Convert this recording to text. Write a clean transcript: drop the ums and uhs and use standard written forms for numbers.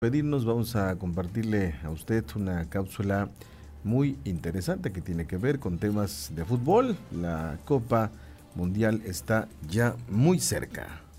Pedirnos, vamos a compartirle a usted una cápsula muy interesante que tiene que ver con temas de fútbol. La Copa Mundial está ya muy cerca.